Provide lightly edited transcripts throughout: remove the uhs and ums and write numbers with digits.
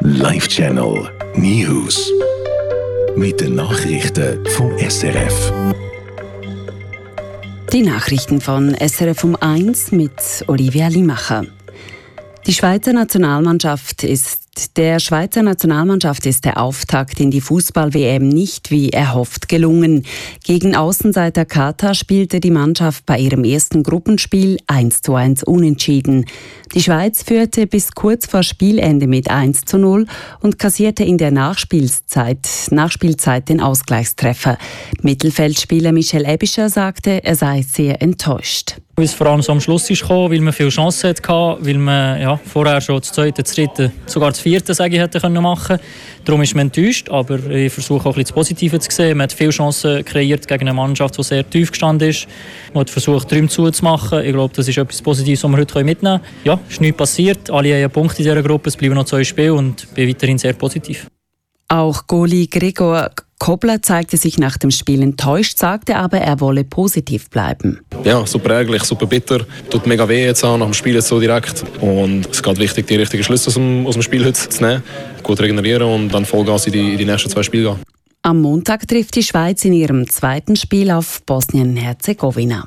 Live Channel News. Mit den Nachrichten vom SRF. Die Nachrichten von SRF um 1 mit Olivia Limacher. Der Schweizer Nationalmannschaft ist der Auftakt in die Fußball-WM nicht wie erhofft gelungen. Gegen Außenseiter Katar spielte die Mannschaft bei ihrem ersten Gruppenspiel 1:1 unentschieden. Die Schweiz führte bis kurz vor Spielende mit 1:0 und kassierte in der Nachspielzeit den Ausgleichstreffer. Mittelfeldspieler Michel Ebischer sagte, er sei sehr enttäuscht. Weil es vor allem so am Schluss ist gekommen, weil man viele Chancen hatte, weil man vorher schon das zweite, das dritte, sogar das vierte hätte machen können. Darum ist man enttäuscht, aber ich versuche auch ein bisschen das Positive zu sehen. Man hat viele Chancen kreiert gegen eine Mannschaft, die sehr tief gestanden ist. Man hat versucht, Träume zuzumachen. Ich glaube, das ist etwas Positives, was wir heute mitnehmen können. Ja, es ist nichts passiert. Alle haben einen Punkt in dieser Gruppe. Es bleiben noch 2 Spiele und ich bin weiterhin sehr positiv. Auch Goalie Gregor Kobler zeigte sich nach dem Spiel enttäuscht, sagte aber, er wolle positiv bleiben. Ja, super ärgerlich, super bitter. Tut mega weh jetzt nach dem Spiel jetzt so direkt. Und es geht wichtig, die richtigen Schlüsse aus dem Spiel heute zu nehmen, gut regenerieren und dann Vollgas in die nächsten 2 Spiele gehen. Am Montag trifft die Schweiz in ihrem zweiten Spiel auf Bosnien-Herzegowina.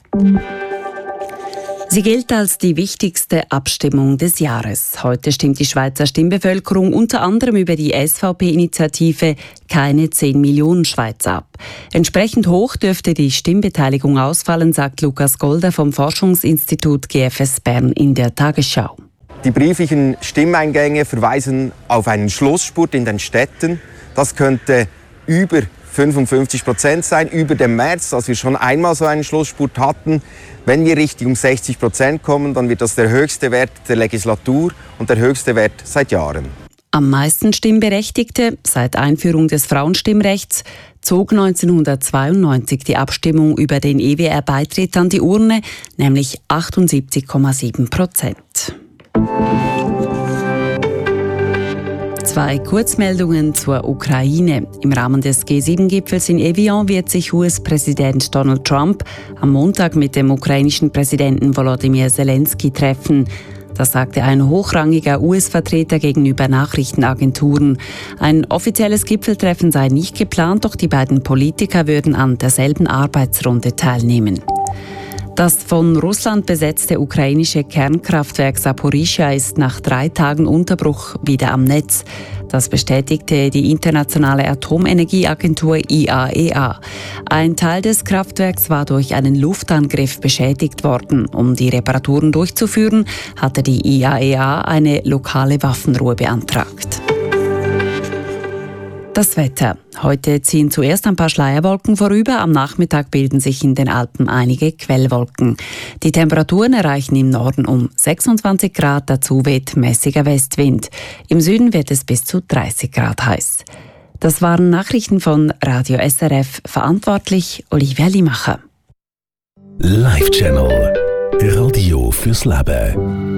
Sie gilt als die wichtigste Abstimmung des Jahres. Heute stimmt die Schweizer Stimmbevölkerung unter anderem über die SVP-Initiative «Keine 10 Millionen Schweiz» ab. Entsprechend hoch dürfte die Stimmbeteiligung ausfallen, sagt Lukas Golder vom Forschungsinstitut GFS Bern in der Tagesschau. Die brieflichen Stimmeingänge verweisen auf einen Schlussspurt in den Städten. Das könnte über 55% sein, über dem März, als wir schon einmal so einen Schlussspurt hatten. Wenn wir Richtung 60% kommen, dann wird das der höchste Wert der Legislatur und der höchste Wert seit Jahren. Am meisten Stimmberechtigte seit Einführung des Frauenstimmrechts zog 1992 die Abstimmung über den EWR-Beitritt an die Urne, nämlich 78,7%. 2 Kurzmeldungen zur Ukraine. Im Rahmen des G7-Gipfels in Evian wird sich US-Präsident Donald Trump am Montag mit dem ukrainischen Präsidenten Volodymyr Zelensky treffen. Das sagte ein hochrangiger US-Vertreter gegenüber Nachrichtenagenturen. Ein offizielles Gipfeltreffen sei nicht geplant, doch die beiden Politiker würden an derselben Arbeitsrunde teilnehmen. Das von Russland besetzte ukrainische Kernkraftwerk Saporischschja ist nach 3 Tagen Unterbruch wieder am Netz. Das bestätigte die internationale Atomenergieagentur IAEA. Ein Teil des Kraftwerks war durch einen Luftangriff beschädigt worden. Um die Reparaturen durchzuführen, hatte die IAEA eine lokale Waffenruhe beantragt. Das Wetter. Heute ziehen zuerst ein paar Schleierwolken vorüber. Am Nachmittag bilden sich in den Alpen einige Quellwolken. Die Temperaturen erreichen im Norden um 26 Grad, dazu weht mäßiger Westwind. Im Süden wird es bis zu 30 Grad heiß. Das waren Nachrichten von Radio SRF, verantwortlich Olivia Limacher. Live Channel. Radio fürs Leben.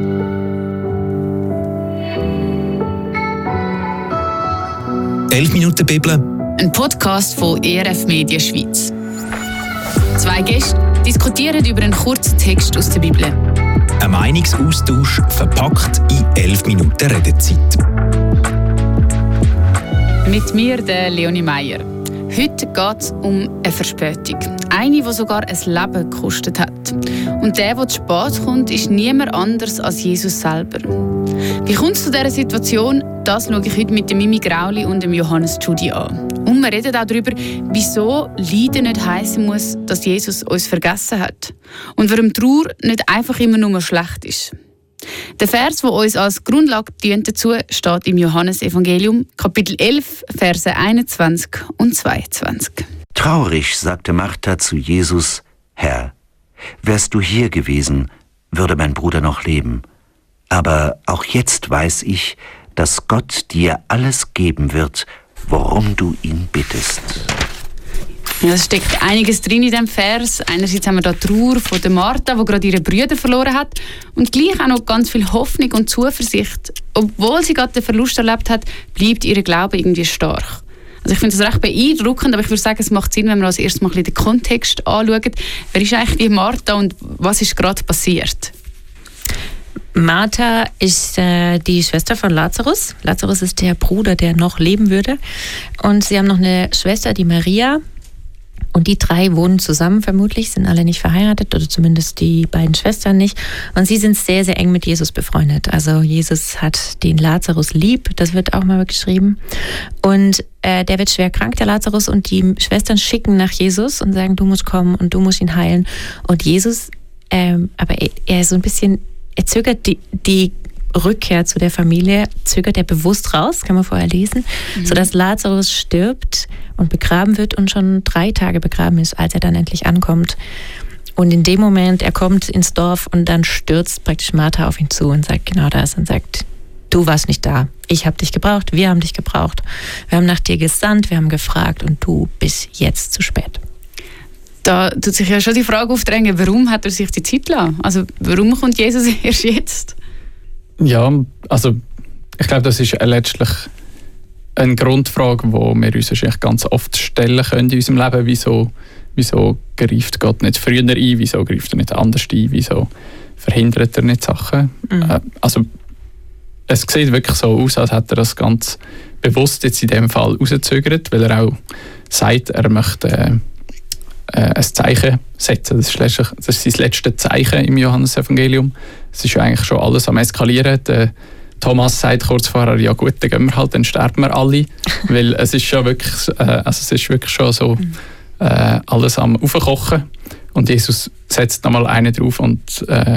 «11 Minuten Bibel». Ein Podcast von ERF Media Schweiz. 2 Gäste diskutieren über einen kurzen Text aus der Bibel. Ein Meinungsaustausch verpackt in 11 Minuten Redezeit. Mit mir, der Leonie Meier. Heute geht es um eine Verspätung. Eine, die sogar ein Leben gekostet hat. Und der zu spät kommt, ist niemand anders als Jesus selber. Wie kommt es zu dieser Situation? Das schaue ich heute mit dem Mimi Grauli und dem Johannes Tschudi an. Und wir reden auch darüber, wieso Leiden nicht heissen muss, dass Jesus uns vergessen hat. Und warum Trauer nicht einfach immer nur schlecht ist. Der Vers, der uns als Grundlage dient dazu, steht im Johannesevangelium, Kapitel 11, Verse 21 und 22. Traurig sagte Martha zu Jesus: Herr, wärst du hier gewesen, würde mein Bruder noch leben. Aber auch jetzt weiß ich, dass Gott dir alles geben wird, worum du ihn bittest. Ja, es steckt einiges drin in diesem Vers. Einerseits haben wir da die Trauer von der Martha, die gerade ihre Brüder verloren hat, und gleich auch noch ganz viel Hoffnung und Zuversicht. Obwohl sie gerade den Verlust erlebt hat, bleibt ihr Glaube irgendwie stark. Also ich finde das recht beeindruckend, aber ich würde sagen, es macht Sinn, wenn wir als erstes mal den Kontext anschauen. Wer ist eigentlich die Martha und was ist gerade passiert? Martha ist die Schwester von Lazarus. Lazarus ist der Bruder, der noch leben würde. Und sie haben noch eine Schwester, die Maria. Und die 3 wohnen zusammen vermutlich, sind alle nicht verheiratet oder zumindest die beiden Schwestern nicht. Und sie sind sehr, sehr eng mit Jesus befreundet. Also Jesus hat den Lazarus lieb, das wird auch mal geschrieben. Und der wird schwer krank, der Lazarus. Und die Schwestern schicken nach Jesus und sagen, du musst kommen und du musst ihn heilen. Und Jesus, aber er ist so ein bisschen, er zögert die Rückkehr zu der Familie, zögert er bewusst raus, kann man vorher lesen, sodass Lazarus stirbt und begraben wird und schon 3 Tage begraben ist, als er dann endlich ankommt. Und in dem Moment, er kommt ins Dorf und dann stürzt praktisch Martha auf ihn zu und sagt genau das und sagt, du warst nicht da, ich habe dich gebraucht, wir haben dich gebraucht, wir haben nach dir gesandt, wir haben gefragt und du bist jetzt zu spät. Da tut sich ja schon die Frage aufdrängen, warum hat er sich die Zeit gelassen? Also warum kommt Jesus erst jetzt? Ja, also ich glaube, das ist letztlich eine Grundfrage, die wir uns wahrscheinlich ganz oft stellen können in unserem Leben. Wieso greift Gott nicht früher ein? Wieso greift er nicht anders ein? Wieso verhindert er nicht Sachen? Also es sieht wirklich so aus, als hätte er das ganz bewusst jetzt in dem Fall rausgezögert, weil er auch sagt, er möchte ein Zeichen setzen. Das ist sein letztes Zeichen im Johannesevangelium. Es ist ja eigentlich schon alles am Eskalieren. Der Thomas sagt kurz vorher, ja gut, dann gehen wir halt, dann sterben wir alle. Weil es ist schon wirklich, schon so alles am Aufkochen. Und Jesus setzt nochmal einen drauf und er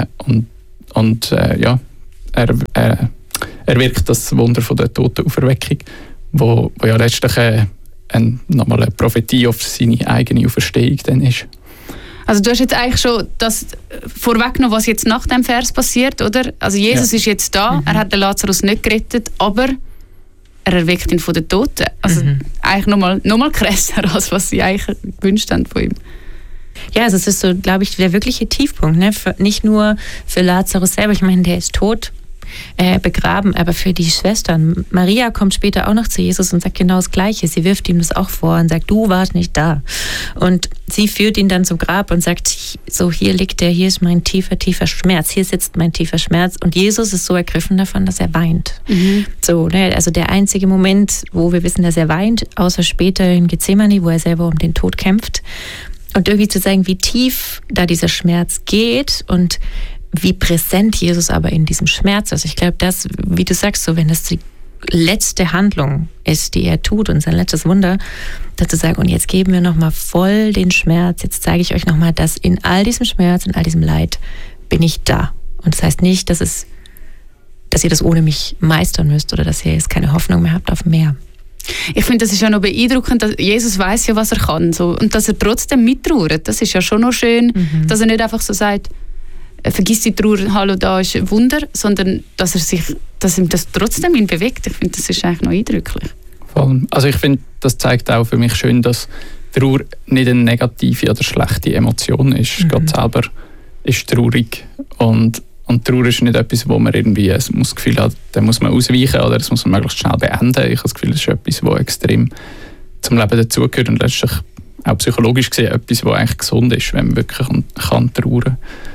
wirkt das Wunder von der Totenauferweckung, wo ja letztlich nochmal eine Prophetie auf seine eigene Auferstehung dann ist. Also du hast jetzt eigentlich schon das vorweggenommen, was jetzt nach dem Vers passiert, oder? Also Jesus ist jetzt da, er hat den Lazarus nicht gerettet, aber er erweckt ihn von den Toten. Also eigentlich nochmal krasser, als was sie eigentlich gewünscht haben von ihm. Ja, also es ist so, glaube ich, der wirkliche Tiefpunkt. Ne? Nicht nur für Lazarus selber, ich meine, der ist tot, begraben, aber für die Schwestern. Maria kommt später auch noch zu Jesus und sagt genau das Gleiche. Sie wirft ihm das auch vor und sagt, du warst nicht da. Und sie führt ihn dann zum Grab und sagt, so hier liegt er, hier ist mein tiefer, tiefer Schmerz, hier sitzt mein tiefer Schmerz. Und Jesus ist so ergriffen davon, dass er weint. So, ne? Also der einzige Moment, wo wir wissen, dass er weint, außer später in Gethsemane, wo er selber um den Tod kämpft. Und irgendwie zu zeigen, wie tief da dieser Schmerz geht und wie präsent Jesus aber in diesem Schmerz ist. Ich glaube, das, wie du sagst, so wenn das die letzte Handlung ist, die er tut und sein letztes Wunder, dazu sagen, und jetzt geben wir nochmal voll den Schmerz, jetzt zeige ich euch nochmal, dass in all diesem Schmerz, in all diesem Leid bin ich da. Und das heißt nicht, dass ihr das ohne mich meistern müsst oder dass ihr jetzt keine Hoffnung mehr habt auf mehr. Ich finde, das ist ja noch beeindruckend, dass Jesus weiß ja, was er kann. So. Und dass er trotzdem mittrauert, das ist ja schon noch schön, dass er nicht einfach so sagt, vergiss die Trauer, hallo, da ist ein Wunder, sondern dass ihm das trotzdem ihn bewegt. Ich finde, das ist eigentlich noch eindrücklich. Voll. Also ich finde, das zeigt auch für mich schön, dass Trauer nicht eine negative oder schlechte Emotion ist. Gott selber ist traurig und Trauer ist nicht etwas, wo man irgendwie das Gefühl hat, da muss man ausweichen oder das muss man möglichst schnell beenden. Ich habe das Gefühl, das ist etwas, was extrem zum Leben dazugehört und letztlich auch psychologisch gesehen etwas, was eigentlich gesund ist, wenn man wirklich kann trauern.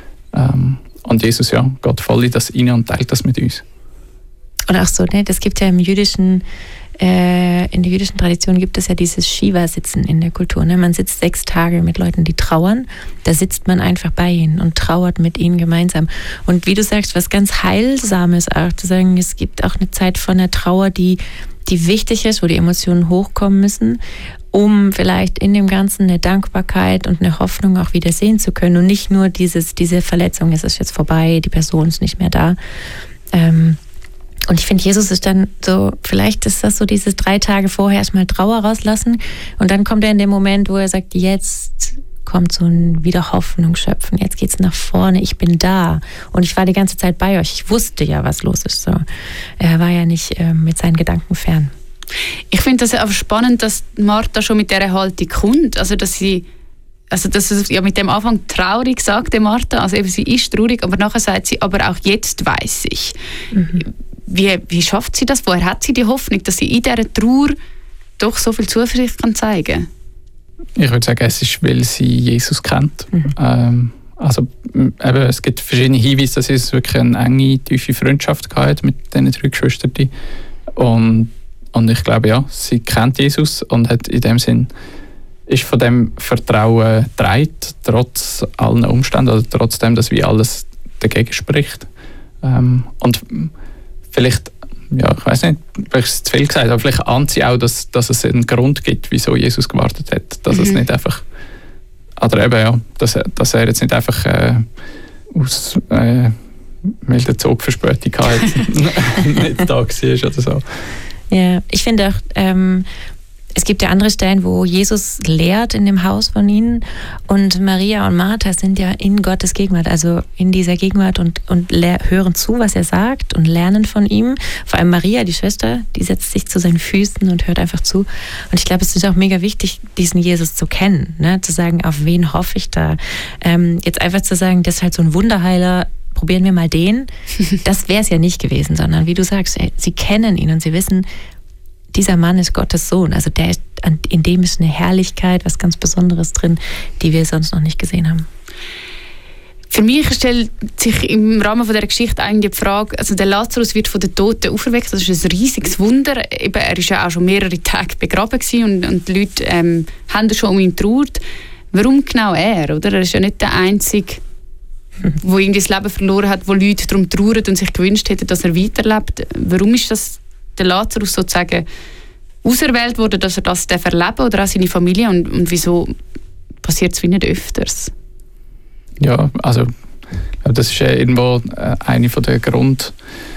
Und Jesus geht voll in das rein und teilt das mit uns. Und auch so, ne, das gibt ja in der jüdischen Tradition gibt es ja dieses Shiva-Sitzen in der Kultur. Ne? Man sitzt 6 Tage mit Leuten, die trauern. Da sitzt man einfach bei ihnen und trauert mit ihnen gemeinsam. Und wie du sagst, was ganz Heilsames auch zu sagen, es gibt auch eine Zeit von der Trauer, die wichtig ist, wo die Emotionen hochkommen müssen, um vielleicht in dem Ganzen eine Dankbarkeit und eine Hoffnung auch wieder sehen zu können und nicht nur diese Verletzung, es ist jetzt vorbei, die Person ist nicht mehr da. Und ich finde, Jesus ist dann so, vielleicht ist das so dieses 3 Tage vorher erstmal Trauer rauslassen und dann kommt er in dem Moment, wo er sagt, jetzt kommt so ein wieder Hoffnung schöpfen, jetzt geht's nach vorne, ich bin da und ich war die ganze Zeit bei euch, ich wusste ja, was los ist. So. Er war ja nicht mit seinen Gedanken fern. Ich finde das auch spannend, dass Martha schon mit dieser Haltung kommt, dass sie ja mit dem Anfang traurig sagte Martha, also eben sie ist traurig, aber nachher sagt sie, aber auch jetzt weiß ich. Wie schafft sie das? Woher hat sie die Hoffnung, dass sie in dieser Trauer doch so viel Zuversicht kann zeigen? Ich würde sagen, es ist, weil sie Jesus kennt. Also eben, es gibt verschiedene Hinweise, dass es wirklich eine enge, tiefe Freundschaft hatte mit diesen 3 Geschwistern. Und ich glaube, ja, sie kennt Jesus und hat in dem Sinn ist von dem Vertrauen getragen, trotz allen Umständen, oder trotzdem, dass wie alles dagegen spricht. Und vielleicht, ja, ich weiß nicht, vielleicht ist es zu viel gesagt, aber vielleicht ahnt sie auch, dass es einen Grund gibt, wieso Jesus gewartet hat. Dass es nicht einfach, oder eben, ja, dass er jetzt nicht einfach aus milder Zugverspätung nicht da war oder so. Ja, ich finde auch, es gibt ja andere Stellen, wo Jesus lehrt in dem Haus von ihnen und Maria und Martha sind ja in Gottes Gegenwart, also in dieser Gegenwart und hören zu, was er sagt und lernen von ihm. Vor allem Maria, die Schwester, die setzt sich zu seinen Füßen und hört einfach zu. Und ich glaube, es ist auch mega wichtig, diesen Jesus zu kennen, ne? Zu sagen, auf wen hoffe ich da? Jetzt einfach zu sagen, das ist halt so ein Wunderheiler, probieren wir mal den. Das wäre es ja nicht gewesen, sondern wie du sagst, sie kennen ihn und sie wissen, dieser Mann ist Gottes Sohn. Also in dem ist eine Herrlichkeit, was ganz Besonderes drin, die wir sonst noch nicht gesehen haben. Für mich stellt sich im Rahmen von dieser Geschichte eigentlich die Frage, also der Lazarus wird von den Toten auferweckt, das ist ein riesiges Wunder. Eben, er war ja auch schon mehrere Tage begraben gewesen und die Leute haben schon um ihn getrauert. Warum genau er? Oder? Er ist ja nicht der Einzige, der irgendwie das Leben verloren hat, wo Leute darum trauern und sich gewünscht hätten, dass er weiterlebt. Warum ist das der Lazarus sozusagen auserwählt worden, dass er das erleben darf, oder auch seine Familie, und wieso passiert es wie nicht öfters? Ja, also das ist ja irgendwo eine von der